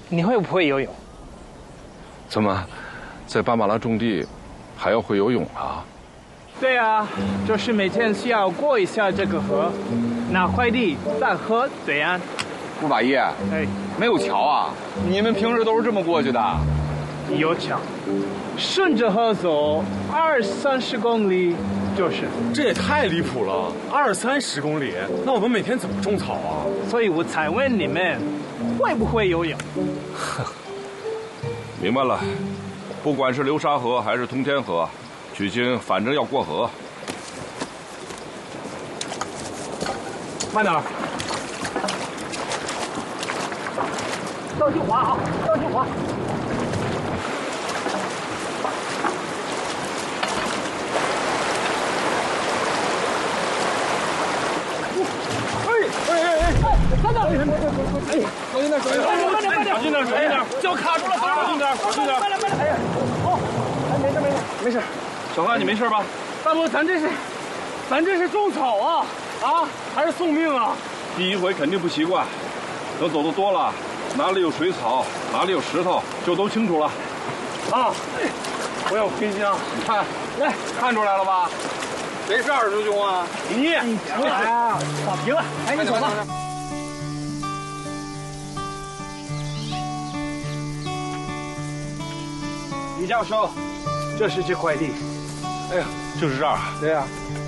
你会不会游泳？ 怎么，在巴马拉种地，还要会游泳啊？ 对啊，就是每天需要过一下这个河，拿快递在河对岸。 顾法医， 哎， 没有桥啊？你们平时都是这么过去的？ 有桥，顺着河走20-30公里就是。 这也太离谱了，20-30公里，那我们每天怎么种草啊？ 所以我才问你们，会不会游泳？ 明白了，不管是流沙河还是通天河，取经反正要过河。 慢点。倒计划啊，倒计划。等等！哎，小心点，小心点， 小心点，小心点， 脚卡住了， 小心点，小心点。 慢点，哎呀，好，没事。 小汉，你没事吧？ 大伯，咱这是种草啊，还是送命啊？ 第一回肯定不习惯，等走的多了，哪里有水草，哪里有石头，就都清楚了。 啊，我有冰箱， 你看，来，看出来了吧？谁是二师兄啊？ 你来啊，跑题了，哎，你走吧。李教授，这是这快递。 哎呀，就是这儿。 对呀。